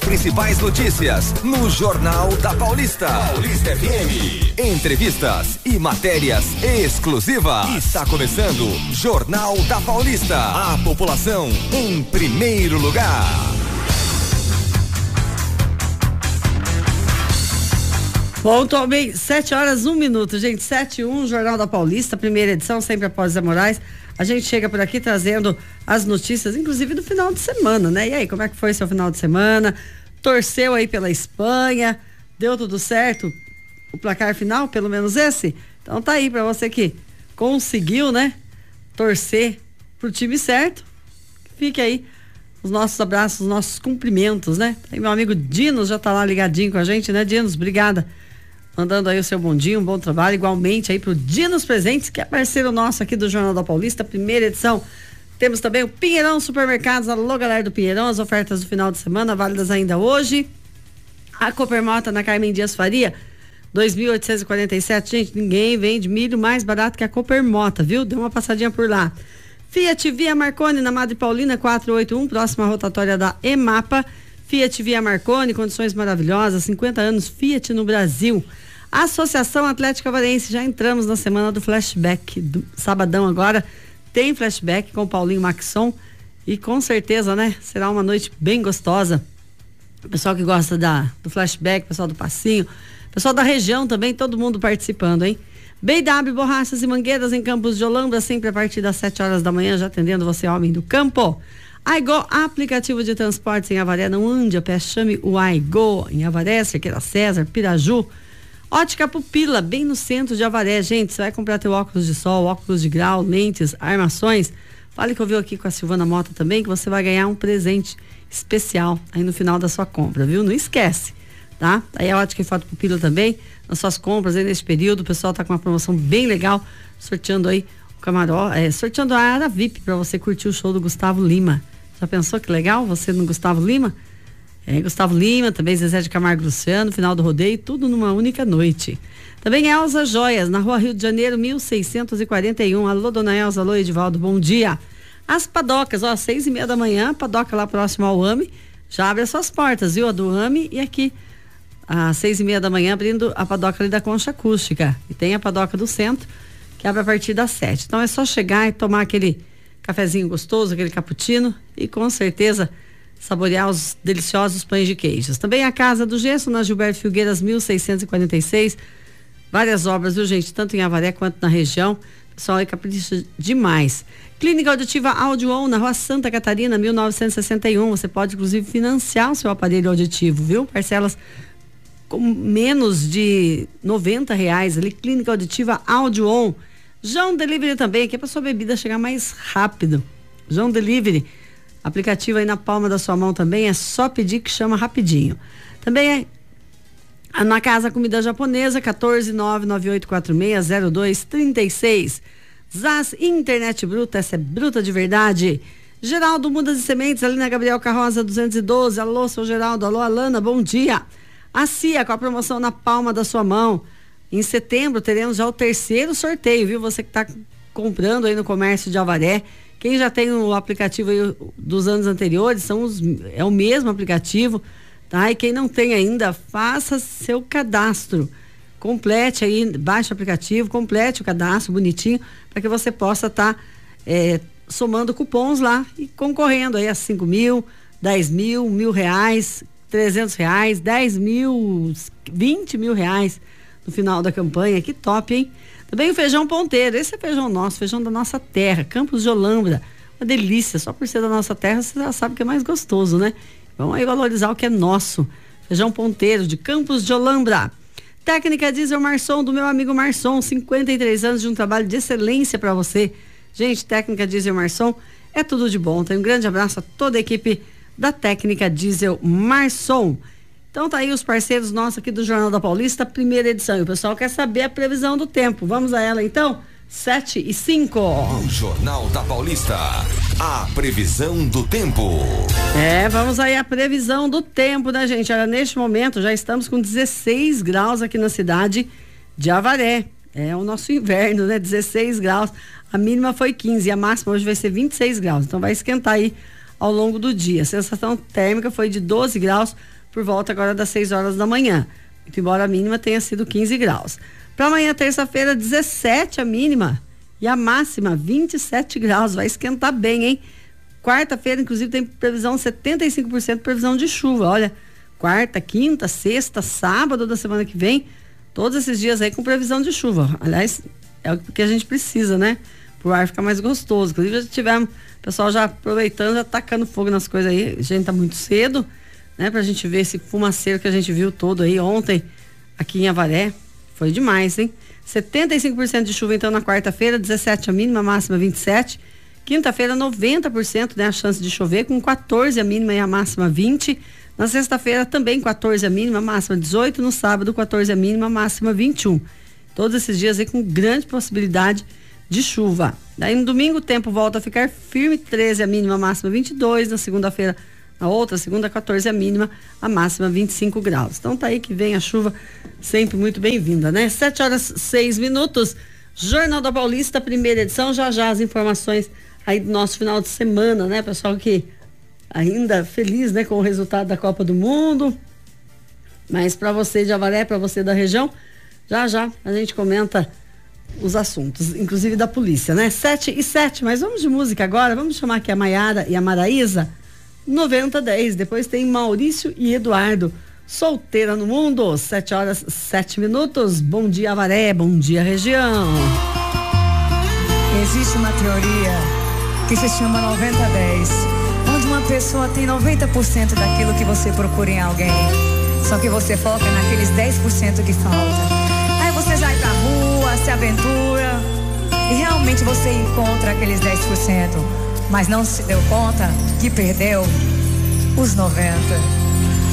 principais notícias no Jornal da Paulista. Paulista FM. Entrevistas e matérias exclusivas. Está começando Jornal da Paulista. A população em primeiro lugar. Pontualmente, 7h01, gente, 7h01, Jornal da Paulista, primeira edição, sempre após Zé Moraes. A gente chega por aqui trazendo as notícias, inclusive do final de semana, né? E aí, como é que foi seu final de semana? Torceu aí pela Espanha? Deu tudo certo? O placar final, pelo menos esse? Então tá aí pra você que conseguiu, né? Torcer pro time certo. Fique aí os nossos abraços, os nossos cumprimentos, né? Aí meu amigo Dinos já tá lá ligadinho com a gente, né, Dinos? Obrigada. Mandando aí o seu bom dia, um bom trabalho, igualmente aí pro Dinos Presentes, que é parceiro nosso aqui do Jornal da Paulista, primeira edição. Temos também o Pinheirão Supermercados, alô galera do Pinheirão, as ofertas do final de semana, válidas ainda hoje. A Coopermota na Carmen Dias Faria, 2.847, gente, ninguém vende milho mais barato que a Coopermota, viu? Dê uma passadinha por lá. Fiat Via Marconi na Madre Paulina 481, próxima rotatória da EMAPA. Fiat Via Marconi, condições maravilhosas, 50 anos Fiat no Brasil. Associação Atlética Varense, já entramos na semana do flashback, do sabadão agora, tem flashback com o Paulinho Maxson e com certeza, né, será uma noite bem gostosa. O pessoal que gosta do flashback, pessoal do passinho, pessoal da região também, todo mundo participando, hein? BW Borrachas e Mangueiras em Campos de Holambra, sempre a partir das 7h da manhã, já atendendo você, homem do campo. Aigo, aplicativo de transportes em Avaré, não ande a pé, chame o Aigo em Avaré, Cerqueira César, Piraju. Ótica Pupila, bem no centro de Avaré, gente, você vai comprar teu óculos de sol, óculos de grau, lentes, armações, fale que eu vi aqui com a Silvana Mota também, que você vai ganhar um presente especial aí no final da sua compra, viu? Não esquece, tá? Aí a Ótica e Foto Pupila também, nas suas compras aí nesse período, o pessoal tá com uma promoção bem legal, sorteando aí o camarote, sorteando a área VIP para você curtir o show do Gustavo Lima. Já pensou que legal? Você no Gustavo Lima? Gustavo Lima, também Zezé de Camargo Luciano, final do rodeio, tudo numa única noite. Também Elza Joias, na Rua Rio de Janeiro, 1641. Alô, dona Elza, alô, Edivaldo, bom dia. As padocas, 6h30 da manhã, padoca lá próximo ao AME, já abre as suas portas, viu? A do AME e aqui, às 6h30 da manhã, abrindo a padoca ali da Concha Acústica. E tem a padoca do centro, que abre a partir das 7h. Então é só chegar e tomar aquele cafezinho gostoso, aquele cappuccino e com certeza saborear os deliciosos pães de queijos. Também a Casa do Gesso, na Gilberto Filgueiras, 1646. Várias obras, viu, gente? Tanto em Avaré quanto na região. O pessoal aí capricha demais. Clínica Auditiva Audio-On, na Rua Santa Catarina, 1961. Você pode, inclusive, financiar o seu aparelho auditivo, viu? Parcelas com menos de R$90 ali. Clínica Auditiva Audio-On. João Delivery também, que é para sua bebida chegar mais rápido. João Delivery, aplicativo aí na palma da sua mão também, é só pedir que chama rapidinho. Também é na Casa Comida Japonesa, 14998460236. Zaz Internet Bruta, essa é bruta de verdade. Geraldo Mudas e Sementes, ali na Gabriel Carroza 212. Alô, seu Geraldo, alô, Alana, bom dia. A CIA, com a promoção na palma da sua mão. Em setembro teremos já o 3º sorteio, viu? Você que está comprando aí no comércio de Avaré. Quem já tem o aplicativo aí dos anos anteriores, é o mesmo aplicativo, tá? E quem não tem ainda, faça seu cadastro. Complete aí, baixe o aplicativo, complete o cadastro bonitinho, para que você possa estar somando cupons lá e concorrendo aí a 5 mil, 10 mil, R$1.000, R$300, 10 mil, 20 mil reais no final da campanha. Que top, hein? Também o feijão ponteiro, esse é feijão nosso, feijão da nossa terra, Campos de Holambra, uma delícia, só por ser da nossa terra você já sabe que é mais gostoso, né? Vamos aí valorizar o que é nosso, feijão ponteiro de Campos de Holambra. Técnica Diesel Marson, do meu amigo Marson, 53 anos de um trabalho de excelência para você. Gente, Técnica Diesel Marson é tudo de bom. Então, um grande abraço a toda a equipe da Técnica Diesel Marson. Então tá aí os parceiros nossos aqui do Jornal da Paulista, primeira edição. E o pessoal quer saber a previsão do tempo. Vamos a ela então? 7h05. O Jornal da Paulista, a previsão do tempo. Vamos aí a previsão do tempo, né, gente? Olha, neste momento já estamos com 16 graus aqui na cidade de Avaré. É o nosso inverno, né? 16 graus. A mínima foi 15 e a máxima hoje vai ser 26 graus. Então vai esquentar aí ao longo do dia. A sensação térmica foi de 12 graus por volta agora das 6 horas da manhã. Muito embora a mínima tenha sido 15 graus. Para amanhã, terça-feira, 17 a mínima e a máxima 27 graus. Vai esquentar bem, hein? Quarta-feira, inclusive, tem previsão 75% de previsão de chuva. Olha, quarta, quinta, sexta, sábado da semana que vem, todos esses dias aí com previsão de chuva. Aliás, é o que a gente precisa, né? Pro ar ficar mais gostoso. Inclusive, já tivemos o pessoal já aproveitando, já tacando fogo nas coisas aí. A gente tá muito cedo, né? Pra gente ver esse fumaceiro que a gente viu todo aí ontem aqui em Avaré. Foi demais, hein? 75% de chuva então na quarta-feira, 17 a mínima, máxima 27. Quinta-feira, 90%, né? A chance de chover, com 14 a mínima e a máxima 20. Na sexta-feira, também 14 a mínima, máxima 18. No sábado, 14 a mínima, máxima 21. Todos esses dias aí com grande possibilidade de chuva. Daí no domingo o tempo volta a ficar firme, 13 a mínima, máxima 22. Na segunda-feira, na outra segunda, 14 a mínima, a máxima 25 graus. Então tá aí que vem a chuva sempre muito bem-vinda, né? 7 horas 6 minutos. Jornal da Paulista, primeira edição. Já as informações aí do nosso final de semana, né? Pessoal que ainda feliz, né, com o resultado da Copa do Mundo. Mas para você de Avaré, para você da região, já a gente comenta os assuntos, inclusive da polícia, né? 7:07, mas vamos de música agora. Vamos chamar aqui a Maiara e a Maraísa. 9010. Depois tem Maurício e Eduardo, Solteira no Mundo. 7 horas 7 minutos. Bom dia, Avaré. Bom dia, região. Existe uma teoria que se chama 9010, onde uma pessoa tem 90% daquilo que você procura em alguém, só que você foca naqueles 10% que falta. Aí você sai pra rua, se aventura e realmente você encontra aqueles 10%, mas não se deu conta que perdeu os 90%.